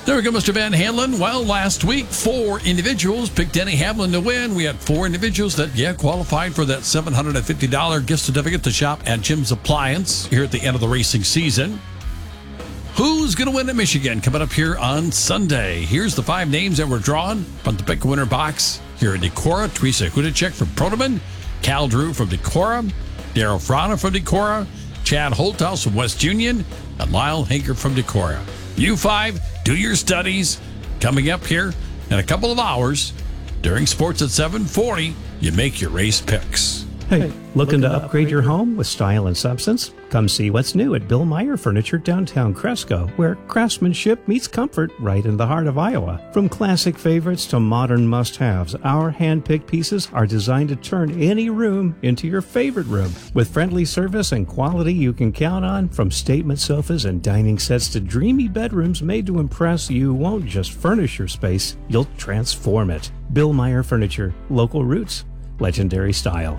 There we go, Mr. Van Hanlen. Well, last week, 4 individuals picked Denny Hamlin to win. We had 4 individuals that, qualified for that $750 gift certificate to shop at Jim's Appliance here at the end of the racing season. Who's going to win at Michigan? Coming up here on Sunday. Here's the 5 names that were drawn from the Pick Winner box here in Decorah. Teresa Hudacek from Protoman, Cal Drew from Decorah, Daryl Frana from Decorah, Chad Holthouse from West Union, and Lyle Hanker from Decorah. You 5, do your studies. Coming up here in a couple of hours during Sports at 7:40, you make your race picks. Hey, looking to upgrade your home with style and substance? Come see what's new at Bill Meyer Furniture downtown Cresco, where craftsmanship meets comfort right in the heart of Iowa. From classic favorites to modern must-haves, our hand-picked pieces are designed to turn any room into your favorite room. With friendly service and quality you can count on, from statement sofas and dining sets to dreamy bedrooms made to impress, you won't just furnish your space, you'll transform it. Bill Meyer Furniture, local roots, legendary style.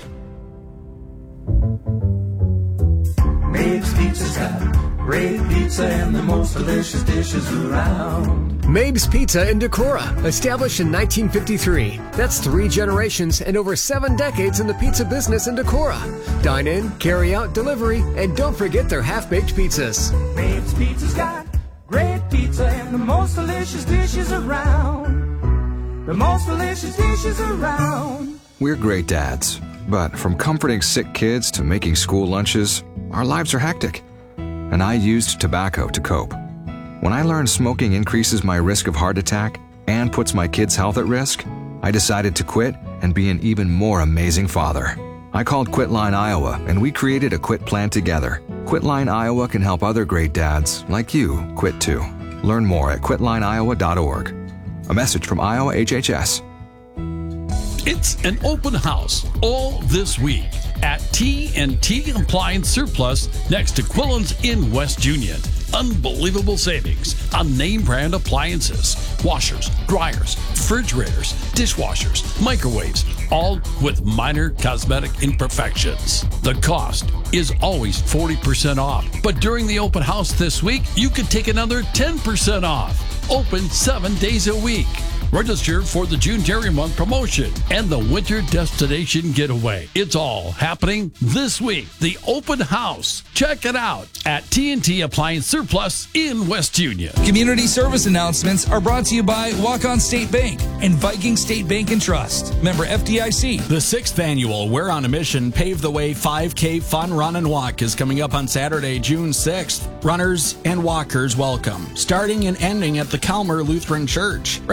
Mabe's Pizza's got great pizza and the most delicious dishes around. Mabe's Pizza in Decorah, established in 1953. That's 3 generations and over 7 decades in the pizza business in Decorah. Dine in, carry out, delivery, and don't forget their half-baked pizzas. Mabe's Pizza's got great pizza and the most delicious dishes around. The most delicious dishes around. We're great dads, but from comforting sick kids to making school lunches, our lives are hectic. And I used tobacco to cope. When I learned smoking increases my risk of heart attack and puts my kids' health at risk, I decided to quit and be an even more amazing father. I called Quitline Iowa, and we created a quit plan together. Quitline Iowa can help other great dads like you quit too. Learn more at quitlineiowa.org. A message from Iowa HHS. It's an open house all this week at T&T Appliance Surplus next to Quillen's in West Union. Unbelievable savings on name brand appliances, washers, dryers, refrigerators, dishwashers, microwaves, all with minor cosmetic imperfections. The cost is always 40% off, but during the open house this week, you can take another 10% off. Open 7 days a week. Register for the June Dairy Month promotion and the Winter Destination Getaway. It's all happening this week. The open house. Check it out at TNT Appliance Surplus in West Union. Community service announcements are brought to you by Walk-On State Bank and Viking State Bank and Trust. Member FDIC. The 6th annual We're on a Mission Pave the Way 5K Fun Run and Walk is coming up on Saturday, June 6th. Runners and walkers welcome. Starting and ending at the Calmer Lutheran Church.